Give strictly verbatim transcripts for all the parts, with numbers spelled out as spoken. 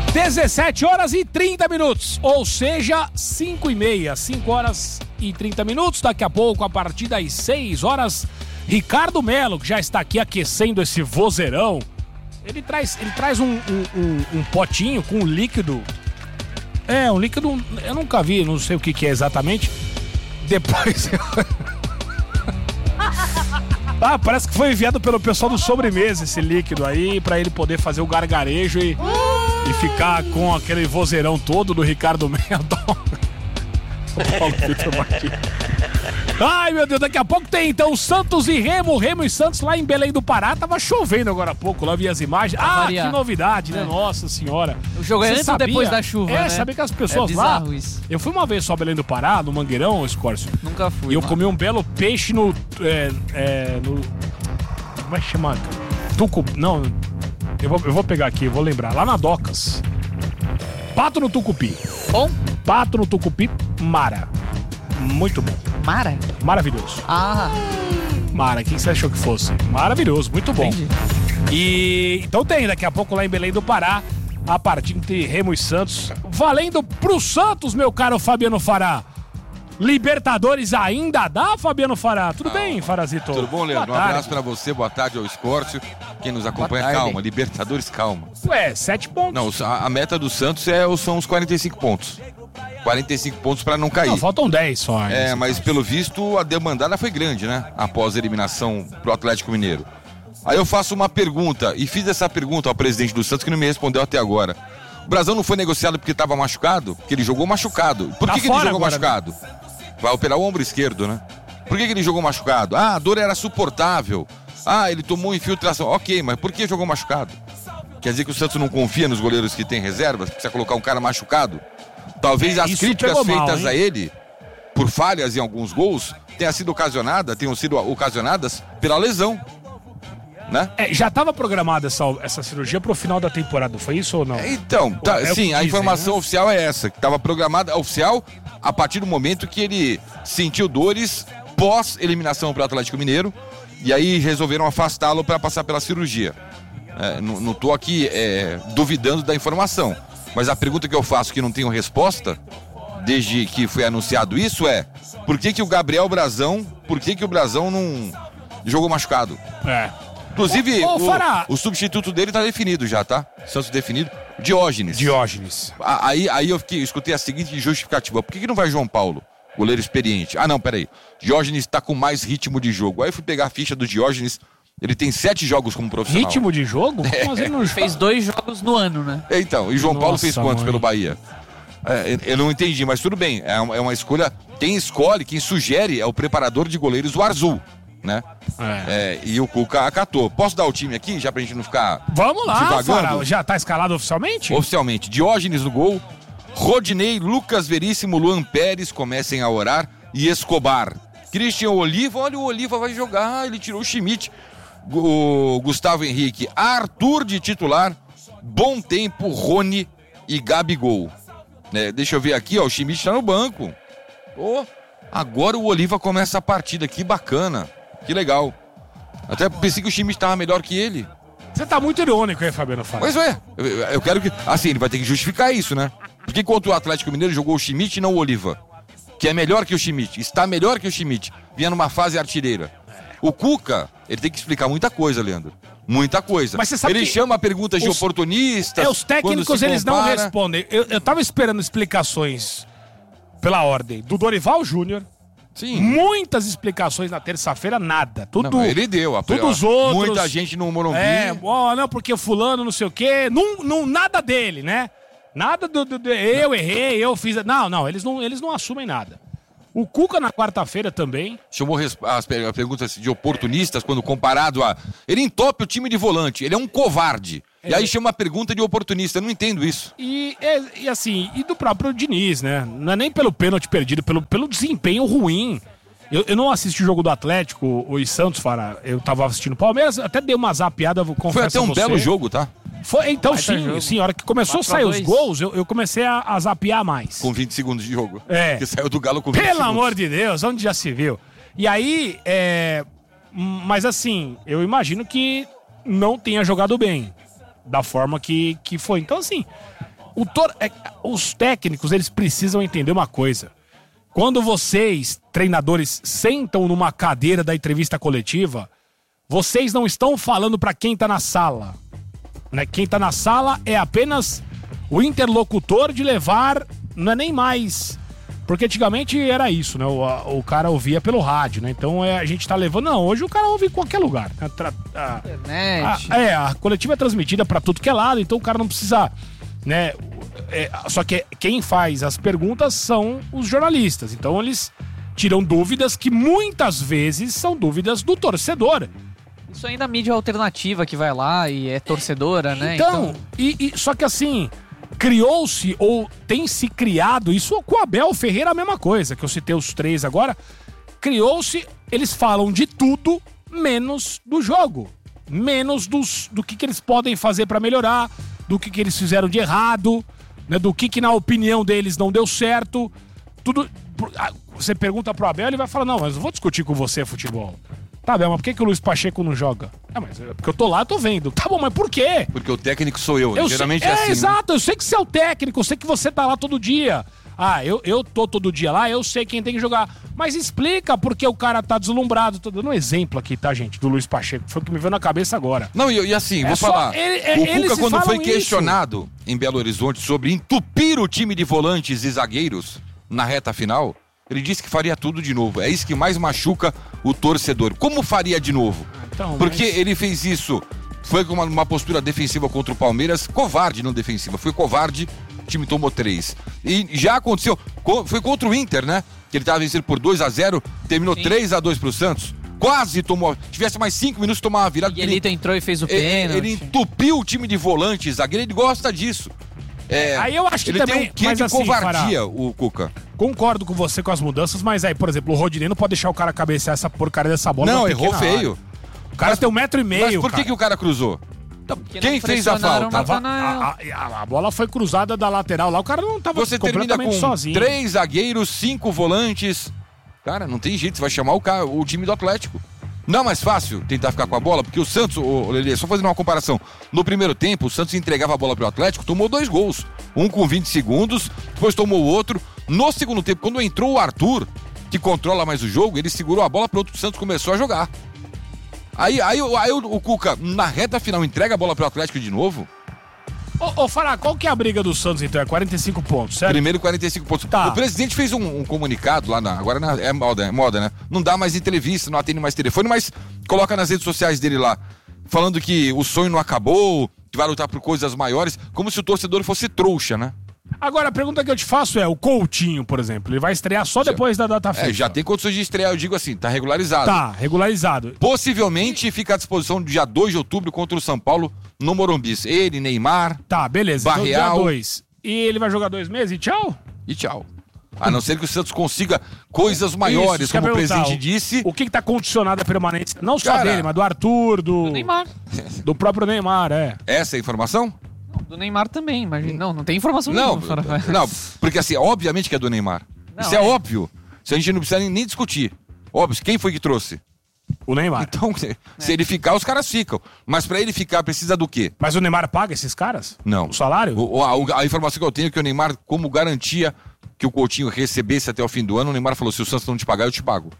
dezessete horas e trinta minutos, ou seja, cinco e meia, cinco horas e trinta minutos. Daqui a pouco, a partir das seis horas, Ricardo Melo, que já está aqui aquecendo esse vozeirão, ele traz, ele traz um, um, um, um potinho com um líquido. É, um líquido, eu nunca vi, não sei o que, que é exatamente. Depois... Ah, parece que foi enviado pelo pessoal do Sobremesa esse líquido aí, pra ele poder fazer o gargarejo e, e ficar com aquele vozeirão todo do Ricardo Melo. Paulo Vitor Martins. Ai, meu Deus, daqui a pouco tem então Santos e Remo, Remo e Santos lá em Belém do Pará. Tava chovendo agora há pouco, lá vi as imagens. Ah, que novidade, né? É. Nossa senhora. O jogo é antes ou depois da chuva, é, né? sabe que as pessoas é lá... Isso. Eu fui uma vez só a Belém do Pará, no Mangueirão, Escórcio. Nunca fui. E eu mano. comi um belo peixe no... É, é, no como é que chama? Tucu... Não, eu vou, eu vou pegar aqui, eu vou lembrar. Lá na Docas. Pato no tucupi. Bom? Pato no tucupi, Mara. Muito bom. Mara? Maravilhoso. Ah. Mara, o que você achou que fosse? Maravilhoso, muito bom. Entendi. E então tem, daqui a pouco lá em Belém do Pará, a partida entre Remo e Santos. Valendo pro Santos, meu caro Fabiano Fará. Libertadores ainda dá, Fabiano Fará? Tudo ah, bem, Farazito? Tudo bom, Leandro? Um abraço pra você, boa tarde ao Escórcio. Quem nos acompanha, calma, Libertadores, calma. Ué, sete pontos. Não, a, a meta do Santos é, são os quarenta e cinco pontos. quarenta e cinco pontos pra não cair. Não, faltam dez só. É, mas caso. Pelo visto a demandada foi grande, né? Após a eliminação pro Atlético Mineiro. Aí eu faço uma pergunta, e fiz essa pergunta ao presidente do Santos que não me respondeu até agora. O Brasão não foi negociado porque estava machucado? Porque ele jogou machucado. Por tá que, que ele jogou agora, machucado? Né? Vai operar o ombro esquerdo, né? Por que, que ele jogou machucado? Ah, a dor era suportável. Ah, ele tomou infiltração. Ok, mas por que jogou machucado? Quer dizer que o Santos não confia nos goleiros que tem reservas? Precisa colocar um cara machucado? Talvez é, as críticas feitas mal, a ele, por falhas em alguns gols, tenha sido ocasionada, tenham sido ocasionadas pela lesão. Né? É, já estava programada essa, essa cirurgia pro final da temporada, foi isso ou não? É, então, tá, é sim, a dizem, informação né? oficial é essa, que estava programada, oficial, a partir do momento que ele sentiu dores pós-eliminação para o Atlético Mineiro, e aí resolveram afastá-lo para passar pela cirurgia. É, não, não tô aqui é, duvidando da informação, mas a pergunta que eu faço que não tenho resposta, desde que foi anunciado isso, é por que que o Gabriel Brasão, por que que o Brasão não jogou machucado? É. Inclusive, ô, ô, o, o substituto dele tá definido já, tá? Santos definido. Diógenes. Diógenes. Aí, aí eu fiquei, escutei a seguinte justificativa. Por que, que não vai João Paulo, goleiro experiente? Ah, não, peraí. Diógenes tá com mais ritmo de jogo. Aí eu fui pegar a ficha do Diógenes. Ele tem sete jogos como profissional. Ritmo de jogo? É. Mas ele não fez dois jogos no ano, né? É, então, e João Nossa, Paulo fez quantos mãe. pelo Bahia? É, eu não entendi, mas tudo bem. É uma, é uma escolha. Quem escolhe, quem sugere é o preparador de goleiros, o Arzul. Né? É. É, e o Cuca acatou. Posso dar o time aqui, já pra gente não ficar Vamos lá, Fara, já tá escalado oficialmente? Oficialmente, Diógenes no gol, Rodinei, Lucas Veríssimo, Luan Pérez, comecem a orar, e Escobar. Christian Oliva, olha o Oliva vai jogar, ele tirou o Schmidt, o Gustavo Henrique, Arthur de titular, Bom Tempo, Rony e Gabigol. É, deixa eu ver aqui, ó, o Schmidt tá no banco. Oh, agora o Oliva começa a partida, que bacana. Que legal. Até pensei que o time estava melhor que ele. Você tá muito irônico aí, Fabiano Fara. Mas é, eu, eu quero que... Assim, ele vai ter que justificar isso, né? Porque contra o Atlético Mineiro jogou o Schmidt e não o Oliva. Que é melhor que o Schmidt. Está melhor que o Schmidt. Vinha numa fase artilheira. O Cuca, ele tem que explicar muita coisa, Leandro. Muita coisa. Mas você sabe ele que chama perguntas de os, oportunistas. É, os técnicos, eles não respondem. Eu, eu tava esperando explicações pela ordem do Dorival Júnior. Sim. Muitas explicações na terça-feira, nada. Tudo, não, ele deu. A tudo os outros. Muita gente no Morumbi. É, ó, não, porque fulano, não sei o quê. Não, não, nada dele, né? Nada do, do, do eu errei, eu fiz... Não, não, eles não, eles não assumem nada. O Cuca na quarta-feira também. Chamou as perguntas de oportunistas quando comparado a... Ele entope o time de volante, ele é um covarde. É. E aí chama a pergunta de oportunista, eu não entendo isso. E, e, e assim, e do próprio Diniz, né? Não é nem pelo pênalti perdido, pelo, pelo desempenho ruim. Eu, eu não assisti o jogo do Atlético, o Santos, Fará. Eu tava assistindo o Palmeiras, até dei uma zapeada, confesso. Foi até um belo jogo, tá? Foi, então Vai sim, sim, a hora que começou a sair os gols, eu, eu comecei a, a zapear mais. Com vinte segundos de jogo. É. Porque saiu do Galo com vinte Pelo segundos. amor de Deus, onde já se viu? E aí, é... Mas assim, eu imagino que não tenha jogado bem. Da forma que, que foi. Então assim, o tor- é, os técnicos, eles precisam entender uma coisa. Quando vocês, treinadores, sentam numa cadeira da entrevista coletiva, vocês não estão falando pra quem tá na sala. Né? Quem tá na sala é apenas o interlocutor de levar, não é nem mais. Porque antigamente era isso, né? O, a, o cara ouvia pelo rádio, né? Então é, a gente tá levando... Não, hoje o cara ouve em qualquer lugar. Né? Tra, a, Internet. A, é, a coletiva é transmitida pra tudo que é lado, então o cara não precisa... Né? É, só que quem faz as perguntas são os jornalistas. Então eles tiram dúvidas que muitas vezes são dúvidas do torcedor. Isso ainda é mídia alternativa que vai lá e é torcedora, né? Então, então... E, e, só que assim... Criou-se, ou tem se criado, isso com o Abel Ferreira a mesma coisa, que eu citei os três agora. Criou-se, eles falam de tudo, menos do jogo. Menos dos, do que, que eles podem fazer pra melhorar, do que, que eles fizeram de errado, né, do que, que na opinião deles não deu certo. Tudo. Você pergunta pro Abel, ele vai falar, não, mas eu vou discutir com você futebol. Tá, Abel, mas por que, que o Luiz Pacheco não joga? É, mas porque eu tô lá, eu tô vendo. Tá bom, mas por quê? Porque o técnico sou eu, eu geralmente sei, é, é assim. Exato, né? Eu sei que você é o técnico, eu sei que você tá lá todo dia. Ah, eu, eu tô todo dia lá, eu sei quem tem que jogar. Mas explica por que o cara tá deslumbrado. Tô dando um exemplo aqui, tá, gente, do Luiz Pacheco. Foi o que me veio na cabeça agora. Não, e, e assim, É vou só- falar. ele- é- o eles Cuca, quando falam foi isso. questionado em Belo Horizonte sobre entupir o time de volantes e zagueiros na reta final, ele disse que faria tudo de novo. É isso que mais machuca o torcedor. Como faria de novo? Então, Porque mas- ele fez isso, foi com uma, uma postura defensiva contra o Palmeiras, covarde, não defensiva, foi covarde, o time tomou três. E já aconteceu, co- foi contra o Inter, né? Que ele estava vencendo por dois a zero, terminou Sim. três a dois pro Santos, quase tomou, tivesse mais cinco minutos, tomava uma virada. E ele entrou e fez o ele, pênalti. ele entupiu o time de volantes, zagueiro, ele gosta disso. É, Aí eu acho que ele também- tem um quê mas de assim, covardia, o Cuca. Concordo com você com as mudanças, mas aí, por exemplo, o Rodinei não pode deixar o cara cabecear essa porcaria dessa bola. Não, na errou pequena feio. área. O cara tem um metro e meio, Mas por que, cara. que o cara cruzou? Porque Quem não fez a pressionaram falta? o A, Natanael. a- a- a bola foi cruzada da lateral lá, o cara não tava Você termina completamente com sozinho. três zagueiros, cinco volantes. Cara, não tem jeito, você vai chamar o, cara, o time do Atlético. Não é mais fácil tentar ficar com a bola, porque o Santos, ô, Lelê, só fazendo uma comparação, no primeiro tempo o Santos entregava a bola pro Atlético, tomou dois gols. Um com vinte segundos, depois tomou o outro. No segundo tempo, quando entrou o Arthur, que controla mais o jogo, ele segurou a bola, pronto, o Santos começou a jogar. Aí, aí, aí o, o Cuca, na reta final, entrega a bola pro Atlético de novo. Ô, ô Fará, qual que é a briga do Santos então? É quarenta e cinco pontos, certo? Primeiro quarenta e cinco pontos. Tá. O presidente fez um, um comunicado lá na. Agora na- é moda, é moda, né? Não dá mais entrevista, não atende mais telefone, mas coloca nas redes sociais dele lá. Falando que o sonho não acabou, que vai lutar por coisas maiores, como se o torcedor fosse trouxa, né? Agora, a pergunta que eu te faço é, o Coutinho, por exemplo, ele vai estrear só depois da data FIFA? É, já tem condições de estrear, eu digo assim, tá regularizado. Tá, regularizado. Possivelmente fica à disposição dia dois de outubro contra o São Paulo no Morumbi. Ele, Neymar Tá, beleza. Então, Barreal. dia dois. E ele vai jogar dois meses e tchau? e tchau. A não ser que o Santos consiga coisas maiores, Isso, quer como o perguntar, presidente disse. O que que tá condicionado à permanência? Não só Cara, dele, mas do Arthur, do... Do Neymar. Do próprio Neymar, é. Essa é a informação? Do Neymar também, imagina. Não, não tem informação Não, nenhuma. não, porque assim, obviamente que é do Neymar. Não, Isso é, é. óbvio. Isso a gente não precisa nem, nem discutir. Óbvio, quem foi que trouxe? O Neymar. Então, se, se ele ficar, os caras ficam. Mas pra ele ficar, precisa do quê? Mas o Neymar paga esses caras? Não. O salário? O- a, a informação que eu tenho é que o Neymar, como garantia que o Coutinho recebesse até o fim do ano, o Neymar falou, se o Santos não te pagar, eu te pago.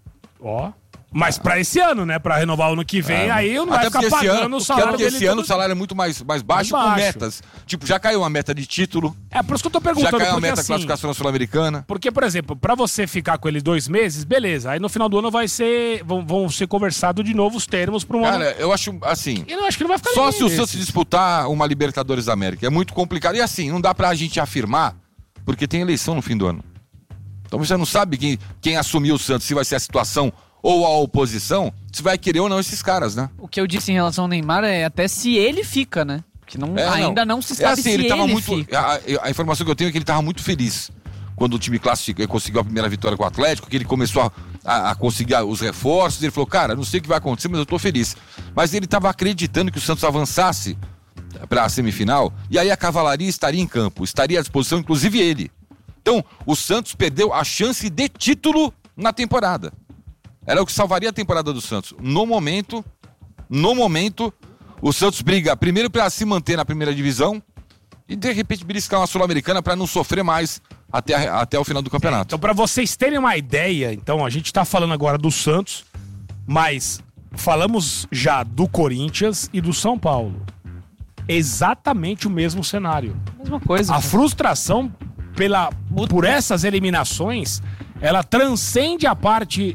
Ó. Mas pra esse ano, né? Pra renovar o ano que vem, aí não vai Até ficar porque esse pagando ano, o salário porque dele esse ano o todo- salário é muito mais, mais baixo, Mais com baixo. metas. Tipo, já caiu uma meta de título, É, por isso que eu tô já perguntando, caiu a porque meta assim... classificação na Sul-Americana. Porque, por exemplo, pra você ficar com ele dois meses, beleza. Aí no final do ano vai ser... Vão, vão ser conversados de novo os termos pra um ano... Cara, eu acho assim... Eu não acho que não vai ficar Só ninguém se o desses. Santos disputar uma Libertadores da América. É muito complicado. E assim, não dá pra gente afirmar, porque tem eleição no fim do ano. Então você não sabe quem, quem assumiu o Santos, se vai ser a situação ou a oposição, se vai querer ou não esses caras, né? O que eu disse em relação ao Neymar é até se ele fica, né? Que não, É, ainda não, se sabe é assim, se ele ele, tava muito. fica. A, a informação que eu tenho é que ele tava muito feliz quando o time classificou, conseguiu a primeira vitória com o Atlético, que ele começou a, a, a conseguir os reforços. Ele falou, cara, não sei o que vai acontecer, mas eu tô feliz. Mas ele tava acreditando que o Santos avançasse para a semifinal, e aí a cavalaria estaria em campo, estaria à disposição, inclusive ele. Então, o Santos perdeu a chance de título na temporada. Era o que salvaria a temporada do Santos. No momento, no momento, o Santos briga primeiro para se manter na primeira divisão e de repente beliscar uma Sul-Americana para não sofrer mais até, a, até o final do campeonato. Então, para vocês terem uma ideia, então a gente tá falando agora do Santos, mas falamos já do Corinthians e do São Paulo. Exatamente o mesmo cenário. Mesma coisa. A frustração pela, por essas eliminações, ela transcende a parte...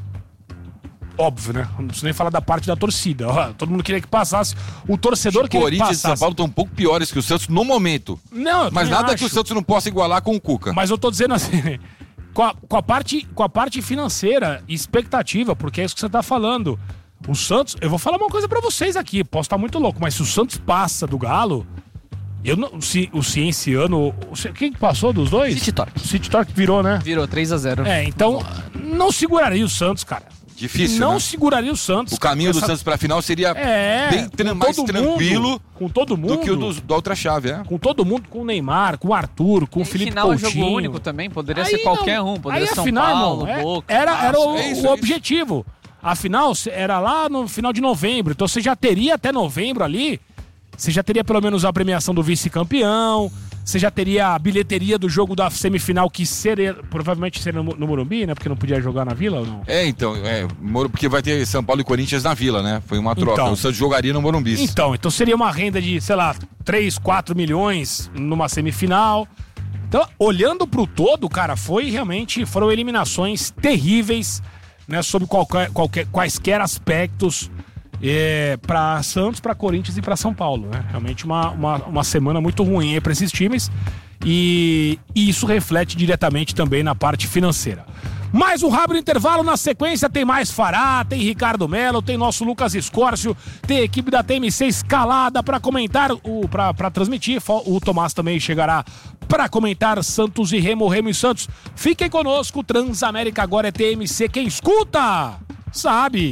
Óbvio, né? Não preciso nem falar da parte da torcida. Ó, todo mundo queria que passasse. O torcedor O queria que Corinthians passasse. e São Paulo estão um pouco piores que o Santos no momento. Não, eu Mas também nada acho. que o Santos não possa igualar com o Cuca. Mas eu tô dizendo assim, com a, com a, parte, com a parte financeira e expectativa, porque é isso que você tá falando. O Santos, eu vou falar uma coisa pra vocês aqui, posso estar muito louco, mas se o Santos passa do Galo, eu não, se, o Cienciano, o, quem que passou dos dois? City Torque. O City Torque virou, né? Virou três a zero. É, então não seguraria o Santos, cara. Difícil, Não né? seguraria o Santos. O caminho do Essa- Santos pra final seria É, bem tran- com mais todo tranquilo mundo, com todo mundo, do que o do, da outra chave, é? com todo mundo, com o Neymar, com o Arthur, com o E Felipe final é Coutinho. jogo único também, poderia Aí ser qualquer não. um, poderia Aí, ser São afinal, Paulo, irmão, é- Boca. Era, era o, é isso, o é isso. objetivo. Afinal, se- era lá no final de novembro. Então você já teria até novembro ali. Você já teria pelo menos a premiação do vice-campeão. Você já teria a bilheteria do jogo da semifinal, que seria, provavelmente seria no, no Morumbi, né? Porque não podia jogar na Vila ou não? É, então, é, Moro- porque vai ter São Paulo e Corinthians na Vila, né? Foi uma troca. Então. O Santos jogaria no Morumbi. Então, então seria uma renda de, sei lá, três, quatro milhões numa semifinal. Então, olhando pro todo, cara, foi realmente, foram eliminações terríveis, né, sobre qualquer, qualquer, quaisquer aspectos é, para Santos, para Corinthians e para São Paulo, né? Realmente uma, uma, uma semana muito ruim para esses times e, e isso reflete diretamente também na parte financeira. Mais um rápido intervalo, na sequência tem mais Fará, tem Ricardo Melo, tem nosso Lucas Escórcio, tem a equipe da T M C escalada para comentar, o para para transmitir, o Tomás também chegará para comentar Santos e Remo, Remo e Santos. Fiquem conosco, Transamérica agora é T M C, quem escuta sabe.